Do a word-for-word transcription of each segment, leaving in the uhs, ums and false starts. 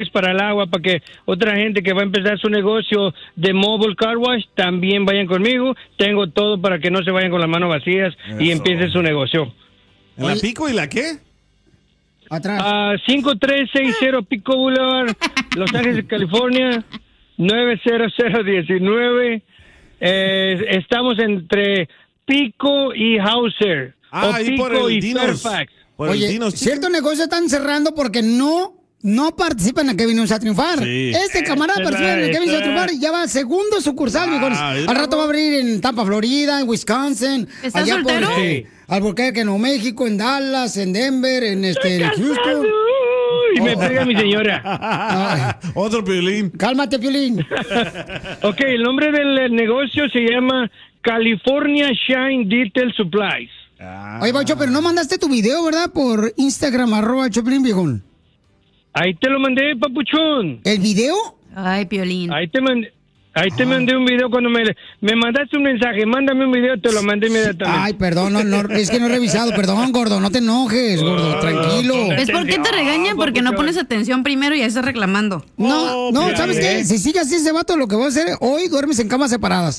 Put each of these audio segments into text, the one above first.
tanques para el agua, para que otra gente que va a empezar su negocio de mobile car wash también vayan conmigo. Tengo todo para que no se vayan con las manos vacías Eso. y empiecen su negocio. ¿En la Pico y la qué? Atrás. Uh, cinco tres seis cero Pico Boulevard, Los Ángeles, California, nueve cero cero uno nueve. Eh, estamos entre Pico y Hauser. Ah, o ahí Pico por el y Dinos. Fairfax. Por Oye, el Dinos, cierto negocio están cerrando porque no no participan en que vinimos a triunfar. Sí. Este camarada participa en que vinimos a triunfar y ya va segundo sucursal, Ah, mijones. Al rato va a abrir en Tampa, Florida, en Wisconsin. ¿Estás allá soltero? por eh, Albuquerque, Nuevo México, en Dallas, en Denver, en este en Houston. Y me pega mi señora. Otro Piolín. Cálmate, Piolín. Ok, el nombre del negocio se llama California Shine Detail Supplies. Ah. Oye, Baucho, pero no mandaste tu video, ¿verdad? Por Instagram, arroba Choplin, viejón. Ahí te lo mandé, papuchón. ¿El video? Ay, Piolín. Ahí te mandé. Ahí te ah. mandé un video cuando me, me mandaste un mensaje. Mándame un video, te lo mandé inmediatamente. Ay, perdón, no, no, es que no he revisado. Perdón, gordo, no te enojes, gordo, oh, tranquilo. ¿Es por qué te regañan? Porque no pones atención primero y ya estás reclamando. No, no, ¿sabes qué? Si sigue así ese vato, lo que voy a hacer, hoy duermes en camas separadas.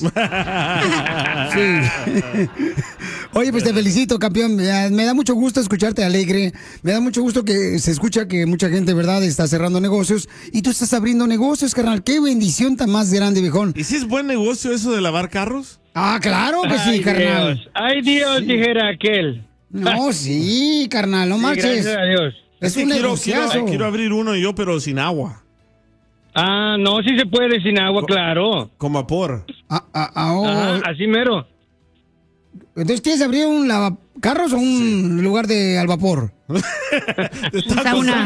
Sí. Oye, pues te felicito, campeón. Me da mucho gusto escucharte alegre. Me da mucho gusto que se escucha que mucha gente, ¿verdad?, está cerrando negocios. Y tú estás abriendo negocios, carnal. Qué bendición tan más grande, viejón. ¿Y si es buen negocio eso de lavar carros? Ah, claro que sí, Ay, carnal. Dios. Ay, Dios, sí. dijera aquel. No, sí, carnal, no marches. Sí, gracias a Dios. Es, es un quiero, negociazo. quiero, quiero abrir uno yo, pero sin agua. Ah, no, sí se puede sin agua, Co claro. Con vapor. Ah, ah, ah, oh. ah, así mero. Entonces, ¿quieres abrir un lavacarros o un sí. lugar de al vapor? Sauna.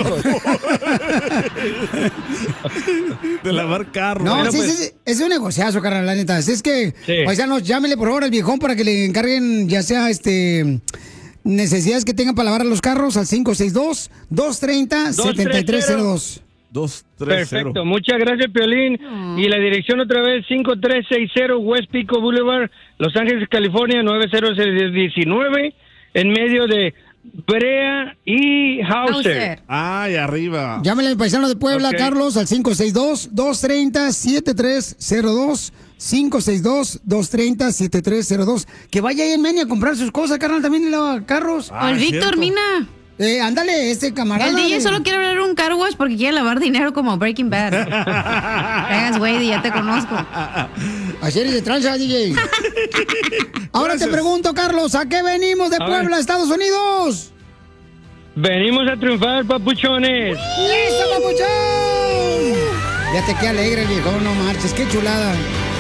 De lavar carros. No, bueno, sí, pues, sí, sí, es un negociazo, carnal, la neta. Es que, sí. paisanos, llámele por favor al viejón para que le encarguen, ya sea, este... necesidades que tengan para lavar los carros al cinco seis dos, dos tres cero, siete tres cero dos. dos tres cero. Perfecto, muchas gracias, Piolín. Oh. Y la dirección otra vez, cinco tres seis cero West Pico Boulevard, Los Ángeles, California, nueve cero cero uno nueve, en medio de Brea y Hauser. Ay, arriba. Llámele al paisano de Puebla, okay. Carlos, al cinco seis dos, dos tres cero, siete tres cero dos. cinco seis dos, dos tres cero, siete tres cero dos. Que vaya ahí en Menia a comprar sus cosas, carnal, también lava carros. Ah, o el Víctor, Mina. Eh, ándale, este camarada. El D J de... solo quiere abrir un car wash porque quiere lavar dinero como Breaking Bad. Hagas, güey, ya te conozco. Así eres de tranza, D J. Ahora Gracias. Te pregunto, Carlos, ¿a qué venimos de Puebla, Estados Unidos? Venimos a triunfar, papuchones. ¡Listo, papuchón! Ya te queda alegre el viejo, no marches, qué chulada.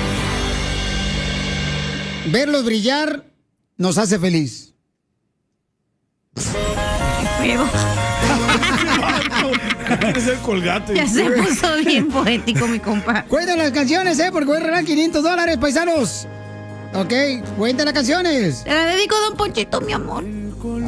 Verlos brillar nos hace feliz. Pero... Es el colgate. Ya se puso bien poético, mi compa. Cuenten las canciones, ¿eh? Porque voy a regalar quinientos dólares, paisanos. Ok, cuenten las canciones. Te la dedico a Don Ponchito, mi amor.